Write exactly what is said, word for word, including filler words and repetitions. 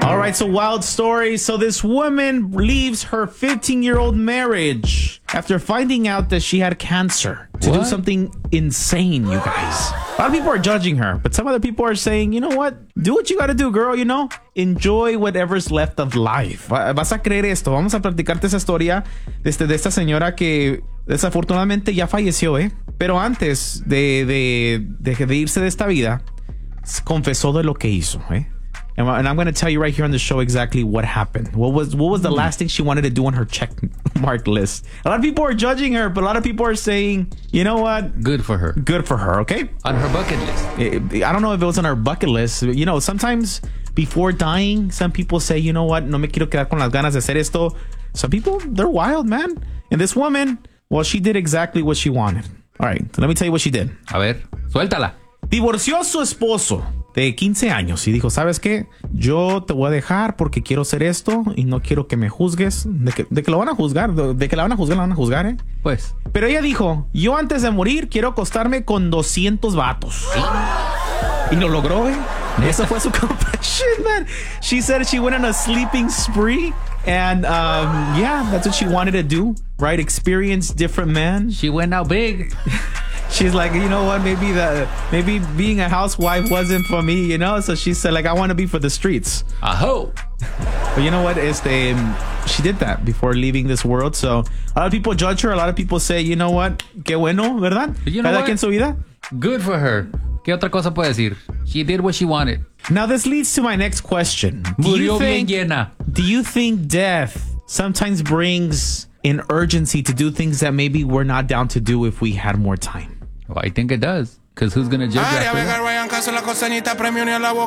All right, so wild story. So this woman leaves her fifteen-year-old marriage after finding out that she had cancer to What? do something insane, you guys. A lot of people are judging her, but some other people are saying, you know what? Do what you got to do, girl, you know? Enjoy whatever's left of life. Va- Vas a creer esto. Vamos a platicarte esa historia de, este, de esta señora que desafortunadamente ya falleció, ¿eh? Pero antes de, de, de, de irse de esta vida, confesó de lo que hizo, ¿eh? And, and I'm going to tell you right here on the show exactly what happened. What was what was the last thing she wanted to do on her check mark list? A lot of people are judging her, but a lot of people are saying, you know what? Good for her. Good for her, okay? On her bucket list. I don't know if it was on her bucket list. You know, sometimes before dying, some people say, you know what? No me quiero quedar con las ganas de hacer esto. Some people, they're wild, man. And this woman, well, she did exactly what she wanted. All right, so let me tell you what she did. A ver, suéltala. Divorció a su esposo de quince años y dijo, ¿sabes qué? Yo te voy a dejar porque quiero hacer esto y no quiero que me juzgues. De que, de que lo van a juzgar, de, de que la van a juzgar, la van a juzgar, ¿eh? Pues. Pero ella dijo, yo antes de morir quiero acostarme con doscientos vatos. Y lo logró, ¿eh? Esa fue su confession, man. She said she went on a sleeping spree. And um, yeah, that's what she wanted to do, right? Experience different men. She went out big. She's like, you know what? Maybe the maybe being a housewife wasn't for me, you know. So she said, like, I want to be for the streets. Aho. But you know what? Este, she did that before leaving this world. So a lot of people judge her. A lot of people say, you know what? Qué bueno, ¿verdad? But you know Cada what? quien su vida. Good for her. ¿Qué otra cosa puede decir? She did what she wanted. Now this leads to my next question. Do you Murió bien think, llena. do you think death sometimes brings an urgency to do things that maybe we're not down to do if we had more time? Well, I think it does. Because who's going to judge Ay, a after ver, that? vayan caso la coseñita premio ni a la boca.